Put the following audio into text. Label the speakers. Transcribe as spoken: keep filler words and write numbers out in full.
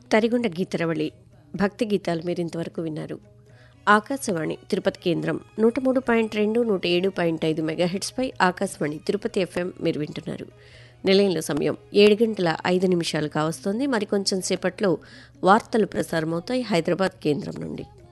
Speaker 1: తరిగొండ గీతరవళి భక్తి గీతాలు మీరు ఇంతవరకు విన్నారు. ఆకాశవాణి తిరుపతి కేంద్రం నూట మూడు పాయింట్ రెండు నూట ఏడు పాయింట్ ఐదు మెగాహెట్స్పై ఆకాశవాణి తిరుపతి ఎఫ్ఎం మీరు వింటున్నారు. నిలయంలో సమయం ఏడు గంటల ఐదు నిమిషాలు కావస్తోంది. మరికొంచెం సేపట్లో వార్తలు ప్రసారమవుతాయి హైదరాబాద్ కేంద్రం నుండి.